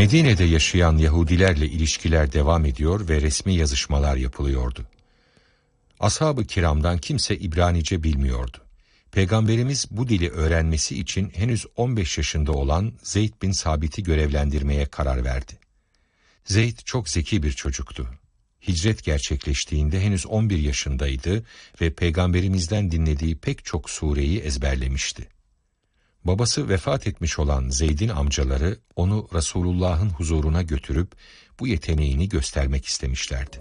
Medine'de yaşayan Yahudilerle ilişkiler devam ediyor ve resmi yazışmalar yapılıyordu. Ashab-ı kiramdan kimse İbranice bilmiyordu. Peygamberimiz bu dili öğrenmesi için henüz 15 yaşında olan Zeyd bin Sabit'i görevlendirmeye karar verdi. Zeyd çok zeki bir çocuktu. Hicret gerçekleştiğinde henüz 11 yaşındaydı ve Peygamberimizden dinlediği pek çok sureyi ezberlemişti. Babası vefat etmiş olan Zeyd'in amcaları onu Resulullah'ın huzuruna götürüp bu yeteneğini göstermek istemişlerdi.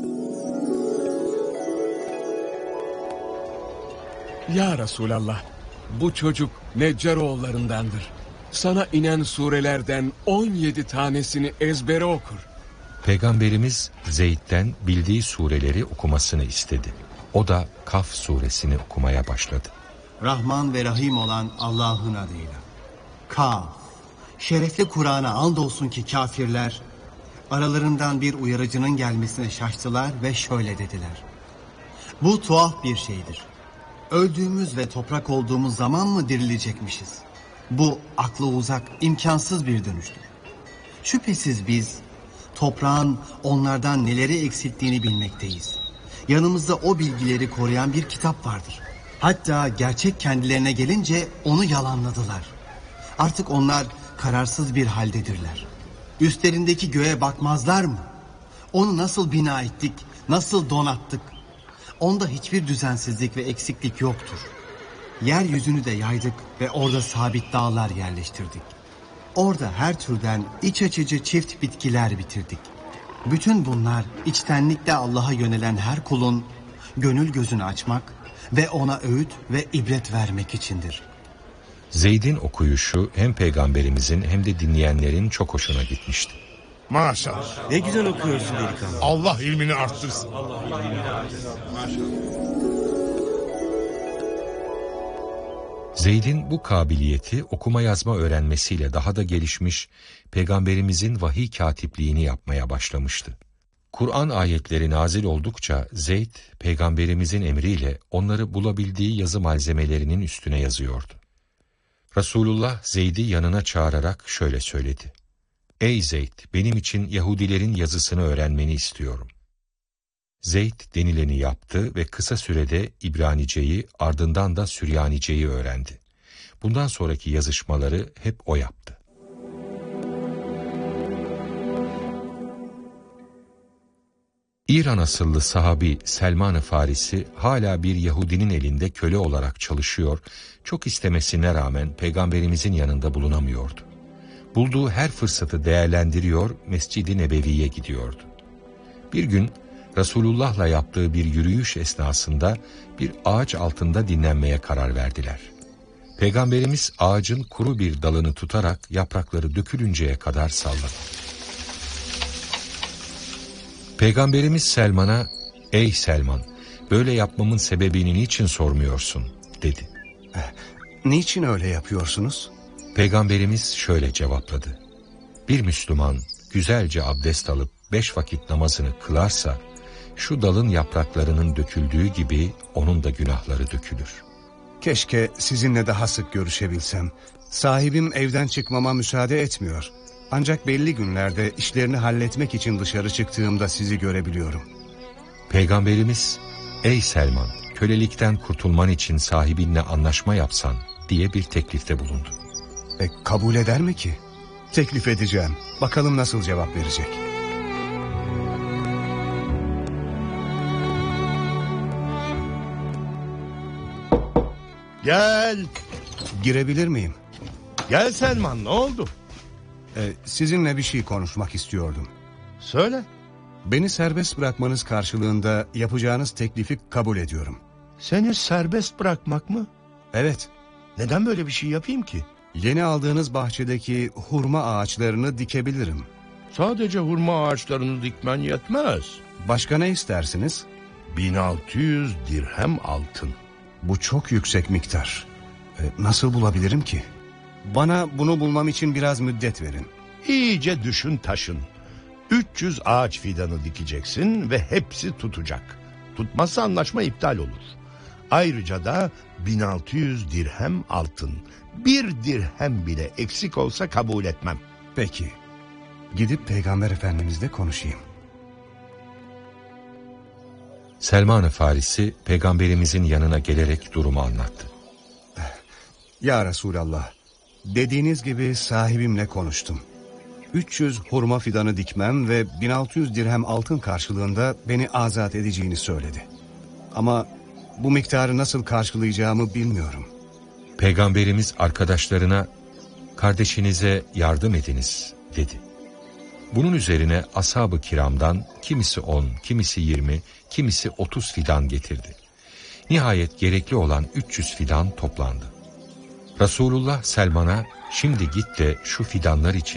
Ya Resulallah, bu çocuk Neccaroğullarındandır. Sana inen surelerden 17 tanesini ezbere okur. Peygamberimiz Zeyd'den bildiği sureleri okumasını istedi. O da Kaf suresini okumaya başladı. Rahman ve Rahim olan Allah'ın adıyla. Kaf. Şerefli Kur'an'a andolsun ki kafirler aralarından bir uyarıcının gelmesine şaştılar ve şöyle dediler. Bu tuhaf bir şeydir. Öldüğümüz ve toprak olduğumuz zaman mı dirilecekmişiz? Bu aklı uzak, imkansız bir dönüştür. Şüphesiz biz toprağın onlardan neleri eksilttiğini bilmekteyiz. Yanımızda o bilgileri koruyan bir kitap vardır. Hatta gerçek kendilerine gelince onu yalanladılar. Artık onlar kararsız bir haldedirler. Üstlerindeki göğe bakmazlar mı? Onu nasıl bina ettik, nasıl donattık? Onda hiçbir düzensizlik ve eksiklik yoktur. Yeryüzünü de yaydık ve orada sabit dağlar yerleştirdik. Orada her türden iç açıcı çift bitkiler bitirdik. Bütün bunlar içtenlikle Allah'a yönelen her kulun gönül gözünü açmak ve ona öğüt ve ibret vermek içindir. Zeyd'in okuyuşu hem Peygamberimizin hem de dinleyenlerin çok hoşuna gitmişti. Maşallah. Ne güzel okuyorsun delikanlı. Allah ilmini arttırsın. Zeyd'in bu kabiliyeti okuma yazma öğrenmesiyle daha da gelişmiş, Peygamberimizin vahiy katipliğini yapmaya başlamıştı. Kur'an ayetleri nazil oldukça Zeyd, Peygamberimizin emriyle onları bulabildiği yazı malzemelerinin üstüne yazıyordu. Resulullah Zeyd'i yanına çağırarak şöyle söyledi. Ey Zeyd, benim için Yahudilerin yazısını öğrenmeni istiyorum. Zeyd denileni yaptı ve kısa sürede İbranice'yi ardından da Süryanice'yi öğrendi. Bundan sonraki yazışmaları hep o yaptı. İran asıllı sahabi Selman-ı Farisi hala bir Yahudinin elinde köle olarak çalışıyor, çok istemesine rağmen Peygamberimizin yanında bulunamıyordu. Bulduğu her fırsatı değerlendiriyor, Mescid-i Nebevi'ye gidiyordu. Bir gün Resulullah'la yaptığı bir yürüyüş esnasında bir ağaç altında dinlenmeye karar verdiler. Peygamberimiz ağacın kuru bir dalını tutarak yaprakları dökülünceye kadar salladı. Peygamberimiz Selman'a, "Ey Selman, böyle yapmamın sebebini niçin sormuyorsun?" dedi. Niçin öyle yapıyorsunuz? Peygamberimiz şöyle cevapladı. Bir Müslüman güzelce abdest alıp 5 vakit namazını kılarsa, şu dalın yapraklarının döküldüğü gibi onun da günahları dökülür. Keşke sizinle daha sık görüşebilsem. Sahibim evden çıkmama müsaade etmiyor. Ancak belli günlerde işlerini halletmek için dışarı çıktığımda sizi görebiliyorum. Peygamberimiz, "Ey Selman, kölelikten kurtulman için sahibinle anlaşma yapsan" diye bir teklifte bulundu. Kabul eder mi ki? Teklif edeceğim. Bakalım nasıl cevap verecek. Gel. Girebilir miyim? Gel Selman, ne oldu? Sizinle bir şey konuşmak istiyordum. Söyle. Beni serbest bırakmanız karşılığında yapacağınız teklifi kabul ediyorum. Seni serbest bırakmak mı? Evet. Neden böyle bir şey yapayım ki? Yeni aldığınız bahçedeki hurma ağaçlarını dikebilirim. Sadece hurma ağaçlarını dikmen yetmez. Başka ne istersiniz? 1600 dirhem altın. Bu çok yüksek miktar. Nasıl bulabilirim ki? Bana bunu bulmam için biraz müddet verin. İyice düşün taşın. 300 ağaç fidanı dikeceksin ve hepsi tutacak. Tutmazsa anlaşma iptal olur. Ayrıca da 1600 dirhem altın. Bir dirhem bile eksik olsa kabul etmem. Peki. Gidip Peygamber Efendimizle konuşayım. Selman-ı Farisi peygamberimizin yanına gelerek durumu anlattı. Ya Resulallah, dediğiniz gibi sahibimle konuştum. 300 hurma fidanı dikmem ve 1600 dirhem altın karşılığında beni azat edeceğini söyledi. Ama bu miktarı nasıl karşılayacağımı bilmiyorum. Peygamberimiz arkadaşlarına kardeşinize yardım ediniz dedi. Bunun üzerine ashab-ı kiramdan kimisi 10, kimisi 20, kimisi 30 fidan getirdi. Nihayet gerekli olan 300 fidan toplandı. Resulullah Selman'a şimdi git de şu fidanlar için